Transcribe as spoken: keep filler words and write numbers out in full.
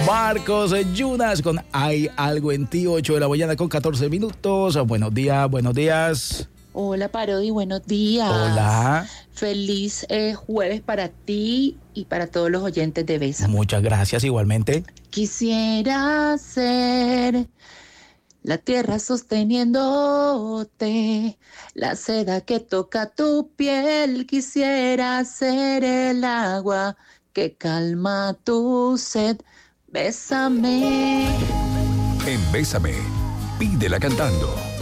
Marcos Yunas con Hay algo en ti, ocho de la mañana con catorce minutos. Buenos días, buenos días. Hola Parodi, buenos días. Hola. Feliz eh, jueves para ti y para todos los oyentes de Bésame. Muchas gracias, igualmente. Quisiera ser la tierra sosteniéndote, la seda que toca tu piel. Quisiera ser el agua que calma tu sed. Bésame. En Bésame, pídela cantando.